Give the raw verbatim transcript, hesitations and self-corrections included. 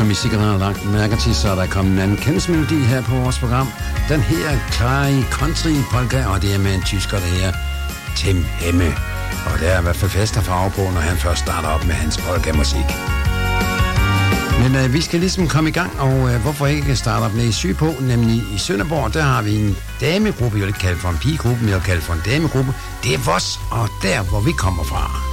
som I sikkert har lagt mærke til, så er der kommet en anden kendelsesmelodi her på vores program. Den her Klare Country Polka, og det er med en tysker, der her Tim Hemme. Og der er i hvert fald fest og farve på, når han først starter op med hans polka-musik. Men øh, vi skal ligesom komme i gang, og øh, hvorfor ikke starte op med i syg på, nemlig i Sønderborg, der har vi en damegruppe, jeg vil ikke kalde for en pigegruppe, men jeg vil kalde for en damegruppe. Det er Voss, og der hvor vi kommer fra.